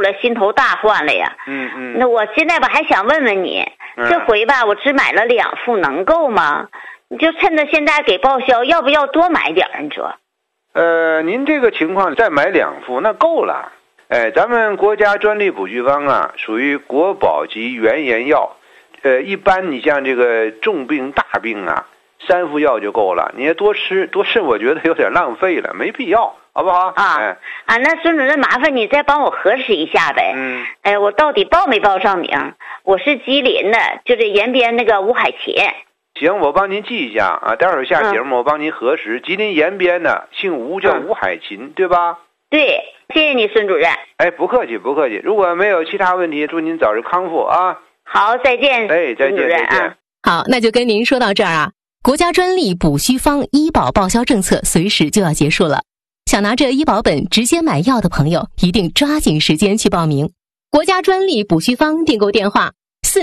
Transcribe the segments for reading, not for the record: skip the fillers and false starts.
了，心头大患了呀。那我现在吧还想问问你，这回吧我只买了2副，能够吗？你就趁着现在给报销，要不要多买点你说？ 您这个情况再买2副那够了。咱们国家专利补虚方啊，属于国宝级原研药。一般你像这个重病大病啊，3副药就够了。你也多吃，我觉得有点浪费了，没必要，好不好？ 那孙主任麻烦你再帮我核实一下呗。我到底报没报上名？我是吉林的，就这延边那个吴海琴。 行，我帮您记一下啊，待会儿下节目我帮您核实。吉林延边的姓吴，叫吴海琴，对吧？ 对，谢谢你孙主任。 不客气不客气，如果没有其他问题，祝您早日康复啊。 好，再见。 再见再见。 好，那就跟您说到这儿啊。国家专利补虚方医保报销政策随时就要结束了，想拿着医保本直接买药的朋友，一定抓紧时间去报名。国家专利补虚方订购电话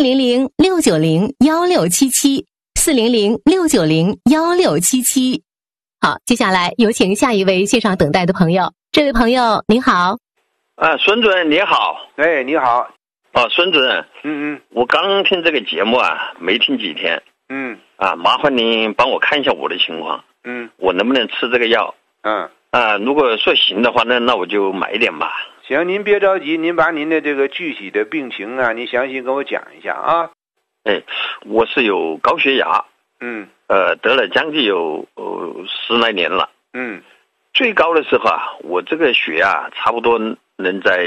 ：400-690-1677，400-690-1677。好，接下来有请下一位线上等待的朋友。这位朋友您好。 孙主任你好。 你好。 孙主任。我刚听这个节目啊，没听几天。麻烦您帮我看一下我的情况。我能不能吃这个药？如果说行的话，那我就买一点吧。 行，您别着急，您把您的这个具体的病情啊，您详细跟我讲一下啊。 我是有高血压。得了将近有10来年了。最高的时候啊，我这个血压差不多能在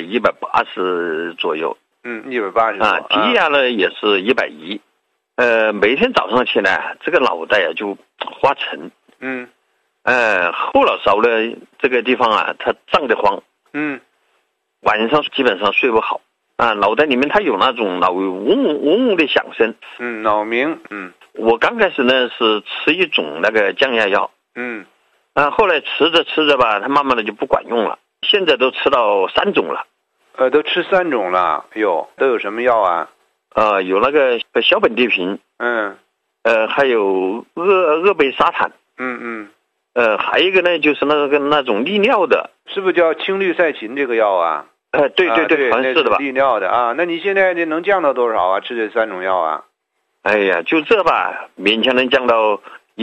180左右。 180 低压呢也是110。每天早上起来，这个脑袋啊就发沉。后脑勺呢这个地方啊，它胀得慌。晚上基本上睡不好。脑袋里面它有那种脑嗡嗡的响声。 脑鸣。 我刚开始呢是吃一种那个降压药。后来吃着吧，它慢慢的就不管用了。现在都吃到3种了。 都吃3种了。都有什么药啊？ 有那个小苯地平。还有鄂贝沙坦。还有一个呢就是那种利尿的。 是不是叫青氯噻嗪这个药啊？ 对，好像是的吧。 利尿的啊。那你现在能降到多少啊？吃这3种药啊？ 就这吧，勉强能降到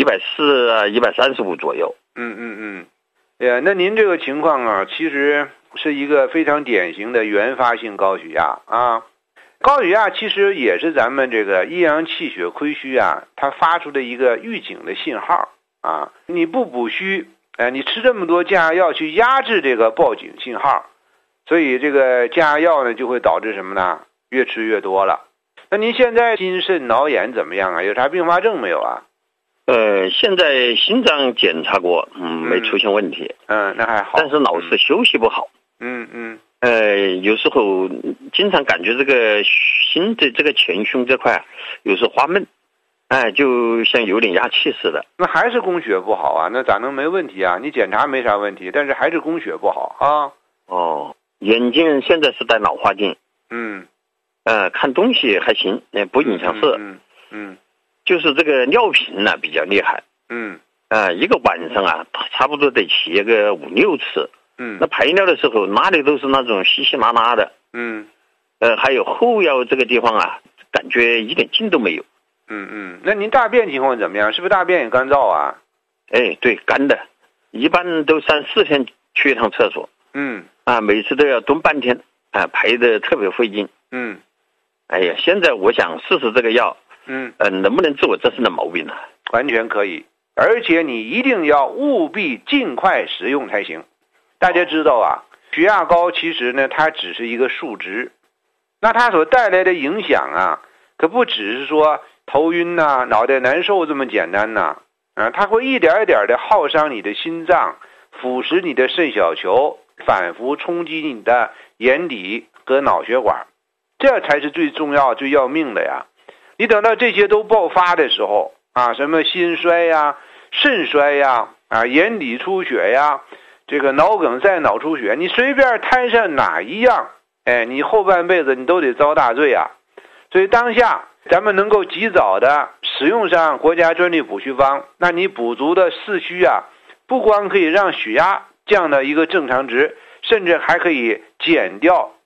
140啊135左右。 那您这个情况啊，其实是一个非常典型的原发性高血压啊。高血压其实也是咱们这个阴阳气血亏虚啊，它发出的一个预警的信号啊。你不补虚，你吃这么多降压药去压制这个报警信号，所以这个降压药呢就会导致什么呢？越吃越多了。那您现在心肾脑眼怎么样啊？有啥并发症没有啊？ 现在心脏检查过，没出现问题。 那还好。 但是老是休息不好。有时候经常感觉这个心的这个前胸这块有时候发闷，就像有点压气似的。 那还是供血不好啊？那咋能没问题啊？你检查没啥问题，但是还是供血不好啊。 眼睛现在是戴老花镜。看东西还行，不影响视。就是这个尿频呢比较厉害。一个晚上啊，差不多得起个5-6次。那排尿的时候哪里都是那种稀稀拉拉的。还有后腰这个地方啊，感觉一点劲都没有。 那您大便情况怎么样？是不是大便也干燥啊？ 对，干的，一般都3-4天去一趟厕所。每次都要蹲半天，排的特别费劲。现在我想试试这个药。能不能治我这身的毛病呢？ 完全可以，而且你一定要务必尽快食用才行。大家知道啊，血压高其实呢它只是一个数值，那它所带来的影响啊，可不只是说头晕呐、脑袋难受这么简单呐。它会一点一点的耗伤你的心脏，腐蚀你的肾小球，反复冲击你的眼底和脑血管，这才是最重要最要命的呀。你等到这些都爆发的时候啊，什么心衰呀、肾衰呀、眼底出血呀、这个脑梗塞、脑出血，你随便摊上哪一样，你后半辈子你都得遭大罪啊。所以当下咱们能够及早的使用上国家专利补虚方，那你补足的四虚啊，不光可以让血压降到一个正常值，甚至还可以减掉